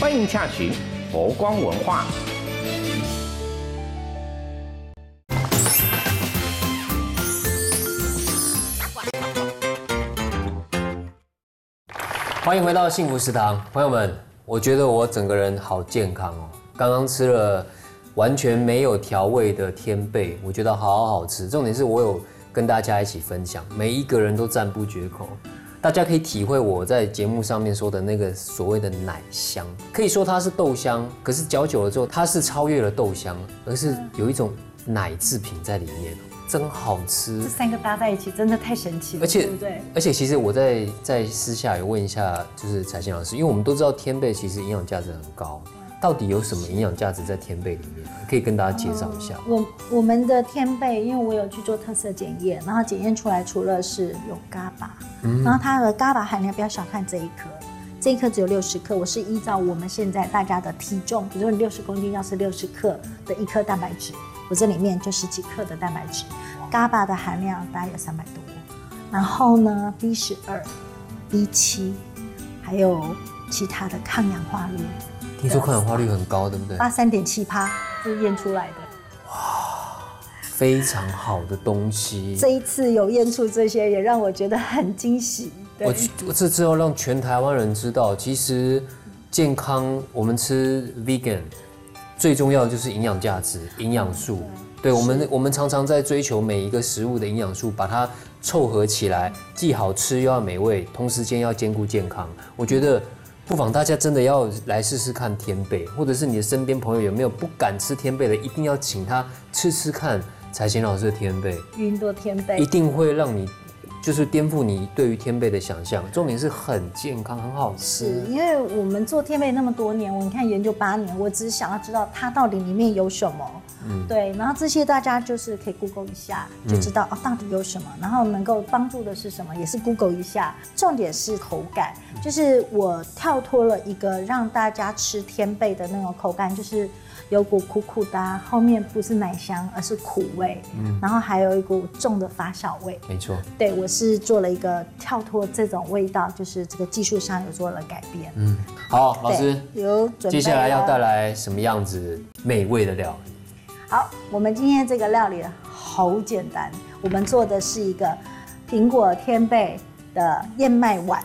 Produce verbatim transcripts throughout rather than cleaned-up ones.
欢迎洽询佛光文化。 欢迎回到幸福食堂，朋友们，我觉得我整个人好健康哦。刚刚吃了完全没有调味的天贝，我觉得好好吃。重点是我有跟大家一起分享，每一个人都赞不绝口。大家可以体会我在节目上面说的那个所谓的奶香，可以说它是豆香，可是嚼久了之后，它是超越了豆香，而是有一种奶制品在里面。真好吃， 这三个搭在一起真的太神奇了， 而且对不对？ 而且其实我在在私下有问一下，就是彩欣老师，因为我们都知道天贝其实营养价值很高，到底有什么营养价值在天贝里面？可以跟大家介绍一下。 我我们的天贝，因为我有去做特色检验，然后检验出来除了是有伽巴，嗯、然后它的伽巴含量不要小看这一颗。这一颗只有六十克，我是依照我们现在大家的体重，比如说你六十公斤要是六十克的一颗蛋白质，我这里面就十几克的蛋白质，伽巴的含量大概有三百多，然后呢 B 十二、B 七，还有其他的抗氧化率， 听说抗氧化率很高，对不对？ 八三点七趴是验出来的。 哇，非常好的东西。 这一次有验出这些，也让我觉得很惊喜。 我我这之后让全台湾人知道，其实健康，我们吃 vegan 最重要的就是营养价值、营养素。对，我们我们常常在追求每一个食物的营养素，把它凑合起来，既好吃又要美味，同时间要兼顾健康。我觉得不妨大家真的要来试试看天贝，或者是你的身边朋友有没有不敢吃天贝的，一定要请他吃吃看彩欣老师的天贝， 云朵天贝一定会让你。就是颠覆你对于天贝的想象，重点是很健康，很好吃。 是因为我们做天贝那么多年，我们看研究八年，我只是想要知道它到底里面有什么。嗯，对，然后这些大家就是可以 Google 一下，就知道、嗯、哦到底有什么，然后能够帮助的是什么，也是 Google 一下。重点是口感，就是我跳脱了一个让大家吃天贝的那种口感，就是有股苦苦的、啊，后面不是奶香，而是苦味，嗯，然后还有一股重的发酵味。 没错， 对我是做了一个跳脱这种味道，就是这个技术上有做了改变。 嗯，好，老师有准备。 接下来要带来什么样子美味的料理？ 好，我们今天这个料理好简单，我们做的是一个苹果天贝的燕麦碗。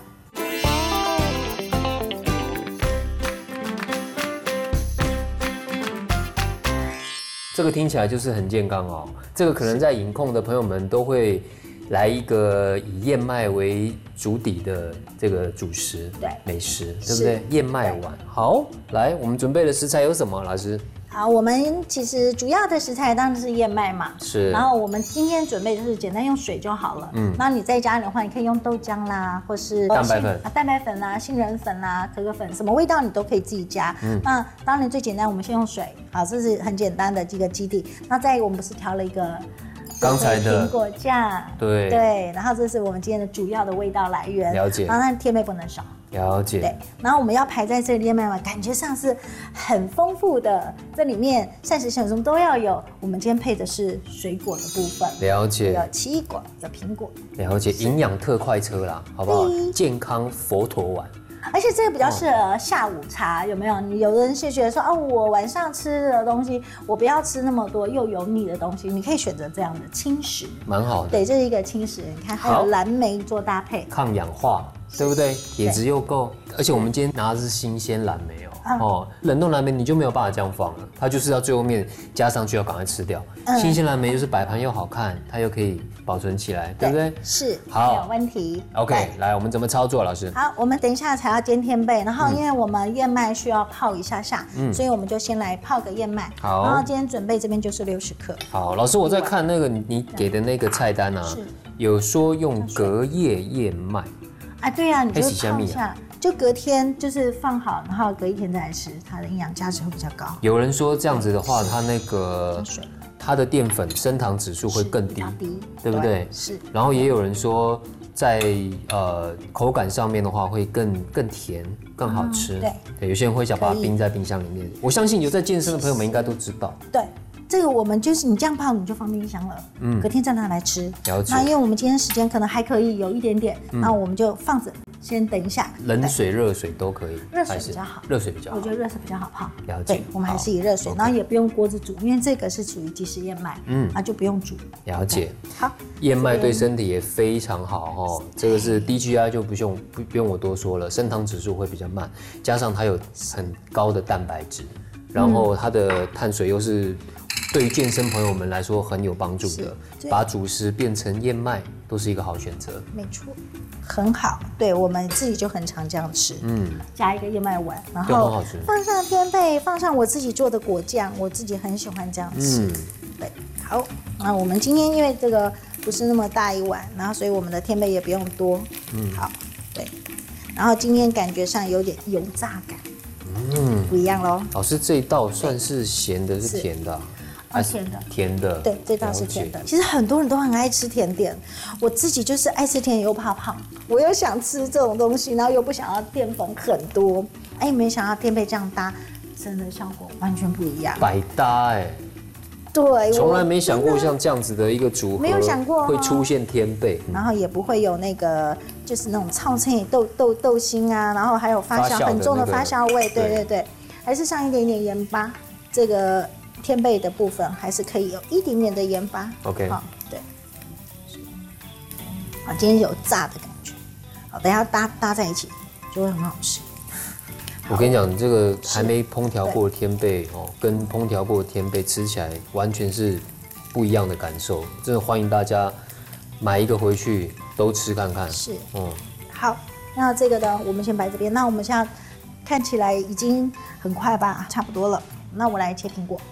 这个听起来就是很健康哦。这个可能在饮控的朋友们都会来一个以燕麦为主底的这个主食， 对， 美食，对不对？燕麦碗。好，来，我们准备的食材有什么？老师？ 好，我们其实主要的食材当然是燕麦嘛， 是。 然后我们今天准备就是简单用水就好了，嗯。那你在家里的话，你可以用豆浆啦，或是蛋白粉啊，蛋白粉啦、杏仁粉啦、可可粉，什么味道你都可以自己加。嗯。那当然最简单，我们先用水，好，这是很简单的这个基底。那再我们不是调了一个刚才的苹果酱， 对对，然后这是我们今天的主要的味道来源。 了解。 然后那天贝不能少。 了解。 对，然后我们要排在这里燕麦碗，感觉上是很丰富的，这里面膳食纤维什么都要有。我们今天配的是水果的部分， 了解， 有奇异果，有苹果， 了解，营养特快车啦，好不好？健康佛陀碗。 而且这个比较适合下午茶，有没有？你有人是觉得说，哦，我晚上吃的东西，我不要吃那么多又油腻的东西，你可以选择这样的轻食， 蛮好的。 对，这是一个轻食，你看还有蓝莓做搭配， 抗氧化，对不对？铁质又够，而且我们今天拿的是新鲜蓝莓哦。哦，冷冻蓝莓你就没有办法这样放了，它就是要最后面加上去，要赶快吃掉。嗯、新鲜蓝莓就是摆盘又好看，它又可以保存起来， 对, 对不对？ 是， 好， 没有问题。 OK， 来，我们怎么操作，老师？ 好，我们等一下才要煎天贝，然后因为我们燕麦需要泡一下下，嗯，所以我们就先来泡个燕麦。 好， 然后今天准备这边就是六十克。 好，老师，我在看那个你给的那个菜单啊，有说用隔夜燕麦。 啊，对啊，你就泡一下。就隔天就是放好，然后隔一天再来吃，它的营养价值会比较高。 有人说这样子的话，它那个它的淀粉升糖指数会更低， 低， 对不对？ 是。 然后也有人说，在呃口感上面的话，会更更甜，更好吃。 对对，有些人会想把它冰在冰箱里面。我相信有在健身的朋友们应该都知道。 对。这个我们就是你这样泡，你就放冰箱了，嗯，隔天再拿来吃。 了解。 那因为我们今天时间可能还可以有一点点，嗯、然后我们就放着， 先等一下。 冷水、热水都可以， 热水比较好， 热水比较好。 我觉得热水比较好泡。 了解。 对，我们还是以热水，然后也不用锅子煮，因为这个是属于即食燕麦，嗯，那就不用煮。 了解。 好， 燕麦对身体也非常好哦，这个是低 G I 就不用不不用我多说了，升糖指数会比较慢，加上它有很高的蛋白质，然后它的碳水又是对于健身朋友们来说很有帮助的，把主食变成燕麦都是一个好选择。 没错，很好。对我们自己就很常这样吃，嗯，加一个燕麦丸，然后放上天贝，放上我自己做的果酱，我自己很喜欢这样吃。嗯，对，好，那我们今天因为这个不是那么大一碗，然后所以我们的天贝也不用多。嗯，好，对，然后今天感觉上有点油炸感，嗯，不一样咯。 老师这一道算是咸的，是甜的、啊？ 哦，甜的， 甜的， 对，这道是甜的。其实很多人都很爱吃甜点，我自己就是爱吃甜，又怕胖，我又想吃这种东西，然后又不想要淀粉很多。哎，没想到天贝这样搭，真的效果完全不一样， 百搭哎。 对， 从来没想过像这样子的一个组合， 没有想过会出现天贝， 然后也不会有那个就是那种炒菜豆豆豆腥啊，然后还有发酵很重的发酵味，对对对，还是上一点点盐巴，这个。天贝的部分还是可以有一点点的盐巴 ，OK， 好，对，好，今天有炸的感觉，好，等一下搭搭在一起就会很好吃。 我跟你讲，这个还没烹调过的天贝哦，跟烹调过的天贝吃起来完全是不一样的感受，真的欢迎大家买一个回去都吃看看。 是，嗯，好，那这个呢，我们先摆这边。那我们现在看起来已经很快吧，差不多了。那我来切苹果。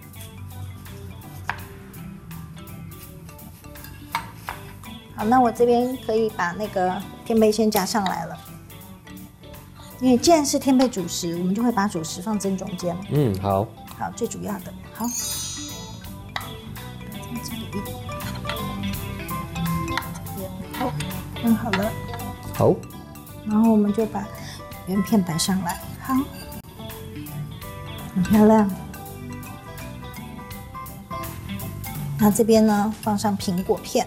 好，那我这边可以把那个天贝先加上来了，因为既然是天贝主食，我们就会把主食放正中间。 嗯，好， 好，最主要的，好，这里一点，好，弄好了， 好， 然后我们就把圆片摆上来，好，很漂亮。那这边呢，放上苹果片。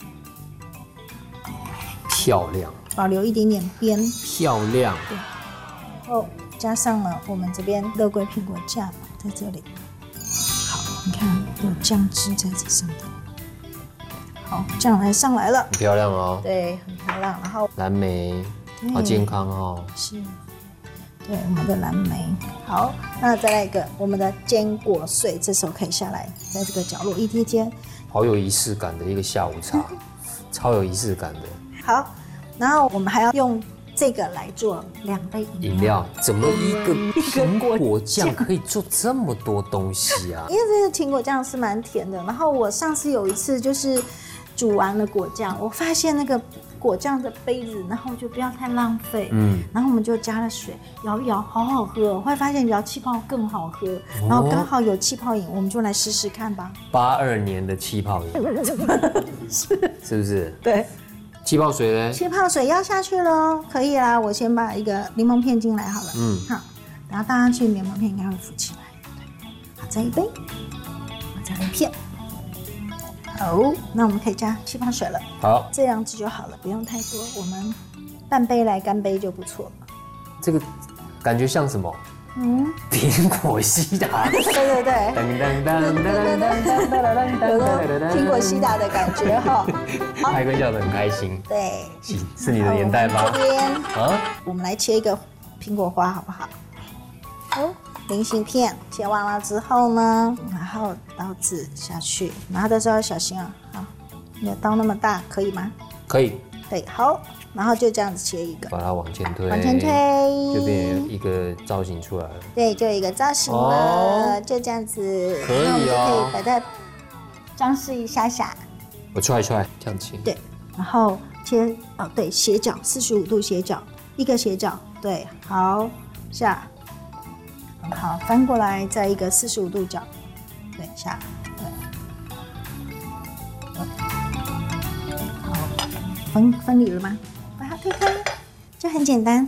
漂亮， 保留一点点边， 漂亮。 对，然后加上了我们这边乐桂苹果酱在这里。好，你看有酱汁在这上面。好，酱来上来了， 很漂亮哦。 对，很漂亮。然后蓝莓，好健康哦。 是，对，我们的蓝莓。好，那再来一个我们的坚果碎，这时候可以下来，在这个角落一贴贴。 好有仪式感的一个下午茶，超有仪式感的。 好，然后我们还要用这个来做两杯饮料。 怎么一个苹果酱可以做这么多东西啊？ 因为这个苹果酱是蛮甜的。然后我上次有一次就是煮完了果酱，我发现那个果酱的杯子，然后就不要太浪费。嗯，然后我们就加了水，摇一摇，好好喝。后来发现摇气泡更好喝，然后刚好有气泡饮，我们就来试试看吧。 八二年的气泡饮，是是不是？ 对。 气泡水呢？ 气泡水要下去了，可以啦。我先把一个柠檬片进来好了。嗯，好，然后倒上去，柠檬片应该会浮起来。对，好，再一杯，再一片。好，那我们可以加气泡水了。 好， 这样子就好了，不用太多，我们半杯来干杯就不错了。 这个感觉像什么？嗯，苹果西打。 对对对。 噔噔噔噔噔噔噔噔，苹果西打的感觉哈。 派哥笑得很开心。 对， 是你的年代吗？ 这边啊，我们来切一个苹果花好不好？好，菱形片切完了之后呢，然后刀子下去，拿的时候要小心啊。好，你的刀那么大，可以吗？ 可以。 对，好。然后就这样子切一个， 把它往前推， 往前推， 就变成一个造型出来了。 对，就有一个造型了，哦、就这样子。 可以哦， 那我们就可以把它装饰一下下。 我踹踹，这样切。 对，然后切哦，对，斜角，四十五度斜角，一个斜角，对，好下，好翻过来，再一个四十五度角，对下，对，好，分分离了吗？把它推开，就很简单。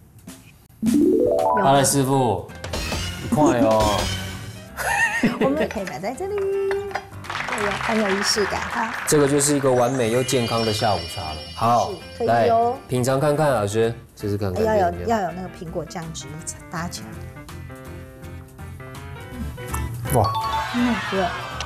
阿赖师傅，你快哦！ 我们可以摆在这里，对，很有仪式感哈。 这个就是一个完美又健康的下午茶了。 好， 可以哦， 品尝看看，老师试试看看。 要有要有那个苹果酱汁搭起来。哇， 嗯，对。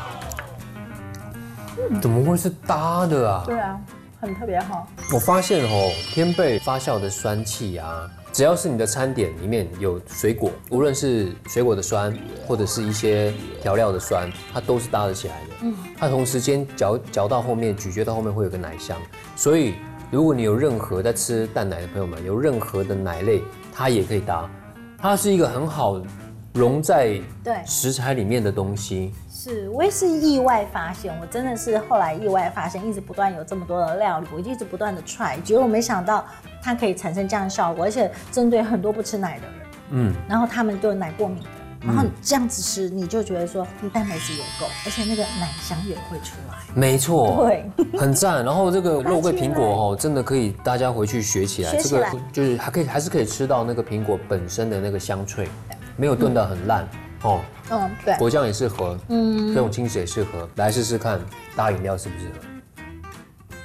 怎么会是搭的啊？ 对啊，很特别哈。 我发现哦，天贝发酵的酸气啊，只要是你的餐点里面有水果，无论是水果的酸，或者是一些调料的酸，它都是搭得起来的。嗯，它同时间嚼嚼到后面，咀嚼到后面会有个奶香。所以，如果你有任何在吃蛋奶的朋友们，有任何的奶类，它也可以搭。它是一个很好融在食材里面的东西。 是，我也是意外发现，我真的是后来意外发现，一直不断有这么多的料理，我就一直不断的 try， 结果我没想到它可以产生这样的效果，而且针对很多不吃奶的人，嗯，然后他们都有奶过敏的，然后这样子吃，你就觉得说你蛋白质也够，而且那个奶香也会出来。 没错， 对， 很赞。然后这个肉桂苹果哦，真的可以大家回去学起来， 学起来这个就是还可以还是可以吃到那个苹果本身的那个香脆，没有炖得很烂。哦， 嗯，对， 果酱也适合，嗯，这种轻食也适合，来试试看搭饮料适不适合？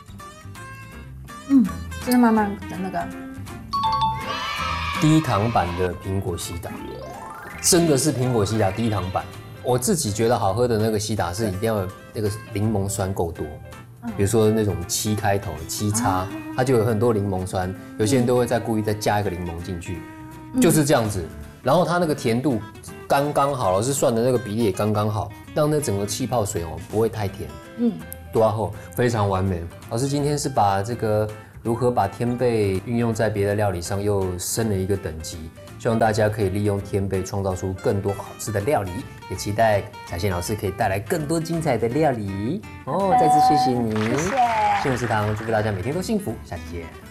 嗯，真的慢慢的那个低糖版的苹果西打，真的是苹果西打低糖版。我自己觉得好喝的那个西打是一定要那个柠檬酸够多，比如说那种七开头七叉，它就有很多柠檬酸，有些人都会再故意再加一个柠檬进去，就是这样子。然后它那个甜度刚刚好，老师算的那个比例也刚刚好，让那整个气泡水哦不会太甜，嗯，多厚非常完美。老师今天是把这个如何把天贝运用在别的料理上又升了一个等级，希望大家可以利用天贝创造出更多好吃的料理，也期待小贤老师可以带来更多精彩的料理哦。再次谢谢你， 谢谢。 幸福食堂祝福大家每天都幸福，下期见。